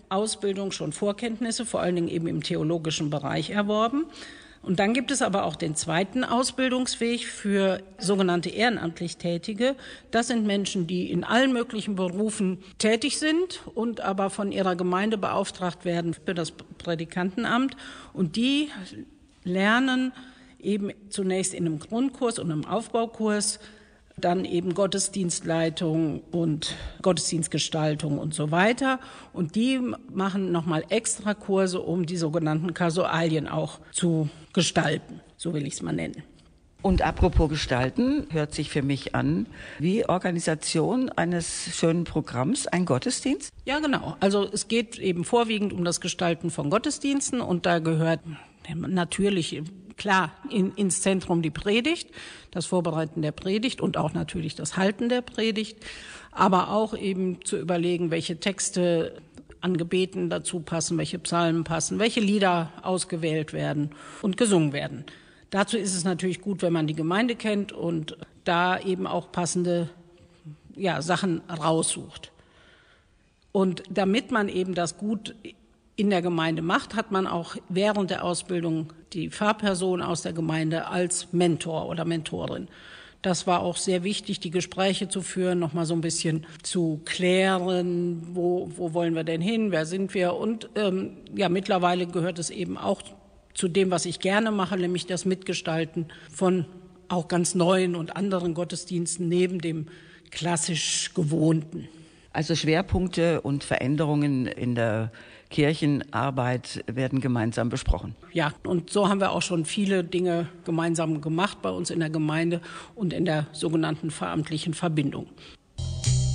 Ausbildung schon Vorkenntnisse, vor allen Dingen eben im theologischen Bereich erworben. Und dann gibt es aber auch den zweiten Ausbildungsweg für sogenannte ehrenamtlich Tätige. Das sind Menschen, die in allen möglichen Berufen tätig sind und aber von ihrer Gemeinde beauftragt werden für das Prädikantenamt. Und die lernen eben zunächst in einem Grundkurs und einem Aufbaukurs dann eben Gottesdienstleitung und Gottesdienstgestaltung und so weiter. Und die machen nochmal extra Kurse, um die sogenannten Kasualien auch zu gestalten, so will ich es mal nennen. Und apropos gestalten, hört sich für mich an wie Organisation eines schönen Programms, ein Gottesdienst? Ja, genau. Also es geht eben vorwiegend um das Gestalten von Gottesdiensten und da gehört natürlich klar ins Zentrum die Predigt, das Vorbereiten der Predigt und auch natürlich das Halten der Predigt, aber auch eben zu überlegen, welche Texte an Gebeten dazu passen, welche Psalmen passen, welche Lieder ausgewählt werden und gesungen werden. Dazu ist es natürlich gut, wenn man die Gemeinde kennt und da eben auch passende Sachen raussucht. Und damit man eben das gut in der Gemeinde macht, hat man auch während der Ausbildung die Pfarrperson aus der Gemeinde als Mentor oder Mentorin. Das war auch sehr wichtig, die Gespräche zu führen, nochmal so ein bisschen zu klären, wo wollen wir denn hin, wer sind wir. Und mittlerweile gehört es eben auch zu dem, was ich gerne mache, nämlich das Mitgestalten von auch ganz neuen und anderen Gottesdiensten neben dem klassisch Gewohnten. Also Schwerpunkte und Veränderungen in der Kirchenarbeit werden gemeinsam besprochen. Ja, und so haben wir auch schon viele Dinge gemeinsam gemacht bei uns in der Gemeinde und in der sogenannten pfarramtlichen Verbindung.